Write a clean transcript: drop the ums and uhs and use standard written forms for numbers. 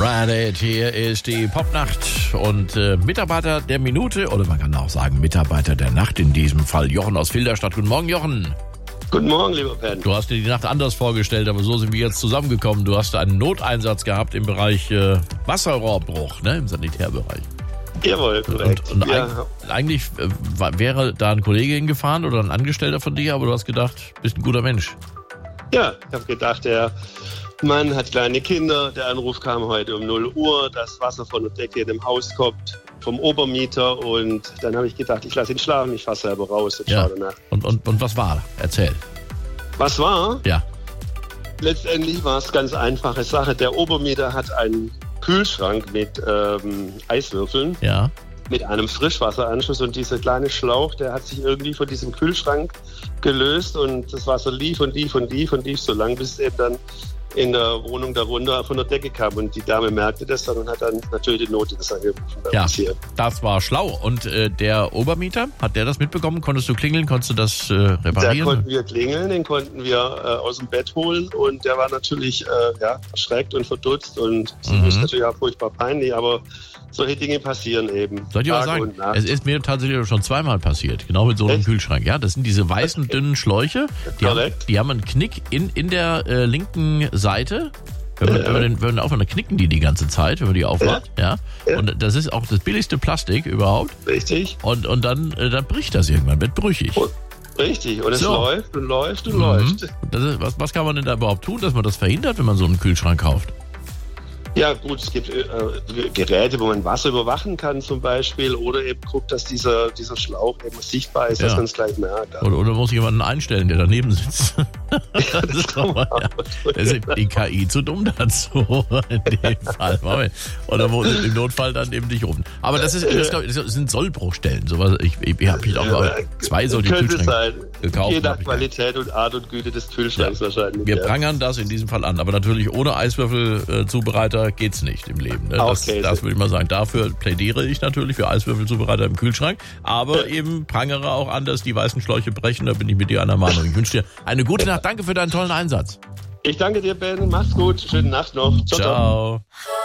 Reddit, hier ist die Popnacht und Mitarbeiter der Minute, oder man kann auch sagen Mitarbeiter der Nacht, in diesem Fall Jochen aus Filderstadt. Guten Morgen, Jochen. Guten Morgen, lieber Ben. Du hast dir die Nacht anders vorgestellt, aber so sind wir jetzt zusammengekommen. Du hast einen Noteinsatz gehabt im Bereich Wasserrohrbruch, ne, im Sanitärbereich. Jawohl, korrekt. Und eigentlich wäre da ein Kollege hingefahren oder ein Angestellter von dir, aber du hast gedacht, bist ein guter Mensch. Ja, ich habe gedacht, der Mann hat kleine Kinder. Der Anruf kam heute um 0 Uhr, dass Wasser von der Decke in dem Haus kommt, vom Obermieter. Und dann habe ich gedacht, ich lasse ihn schlafen, ich fahre selber raus und schaue danach. Und was war? Erzähl. Was war? Ja. Letztendlich war es ganz einfache Sache. Der Obermieter hat einen Kühlschrank mit Eiswürfeln. Ja. Mit einem Frischwasseranschluss, und dieser kleine Schlauch, der hat sich irgendwie von diesem Kühlschrank gelöst und das Wasser lief und lief und lief und lief so lang, bis es eben dann in der Wohnung darunter von der Decke kam, und die Dame merkte das dann und hat dann natürlich die Notiz angerufen. Ja, das war schlau. Und der Obermieter, hat der das mitbekommen? Konntest du klingeln? Konntest du das reparieren? Da konnten wir klingeln, den konnten wir aus dem Bett holen, und der war natürlich erschreckt und verdutzt, und das ist natürlich auch furchtbar peinlich, aber solche Dinge passieren eben. Soll ich mal sagen, es ist mir tatsächlich schon zweimal passiert, genau mit so einem Kühlschrank. Ja, das sind diese weißen, dünnen Schläuche, die haben einen Knick in der linken Seite. Wenn man aufhört, knicken die ganze Zeit, wenn man die aufmacht. Ja. Und das ist auch das billigste Plastik überhaupt. Richtig. Und dann bricht das irgendwann, wird brüchig. Richtig, und es läuft und läuft und läuft. Das ist, was kann man denn da überhaupt tun, dass man das verhindert, wenn man so einen Kühlschrank kauft? Ja gut, es gibt Geräte, wo man Wasser überwachen kann zum Beispiel, oder eben guckt, dass dieser Schlauch eben sichtbar ist, dass man es gleich merkt. Oder muss jemanden einstellen, der daneben sitzt. Da ist die KI zu dumm dazu, in dem Fall. Oder wo im Notfall dann eben dich rufen. Aber das sind Sollbruchstellen. Sowas, ich habe auch 2 solche Kühlschränke gekauft. Je nach Qualität und Art und Güte des Kühlschranks wahrscheinlich. Wir prangern das in diesem Fall an, aber natürlich ohne Eiswürfelzubereiter geht's nicht im Leben. Ne? Das würde ich mal sagen. Dafür plädiere ich natürlich für Eiswürfelzubereiter im Kühlschrank, aber eben prangere auch an, dass die weißen Schläuche brechen. Da bin ich mit dir einer Meinung. Ich wünsche dir eine gute Nacht. Danke für deinen tollen Einsatz. Ich danke dir, Ben. Mach's gut. Schöne Nacht noch. Ciao.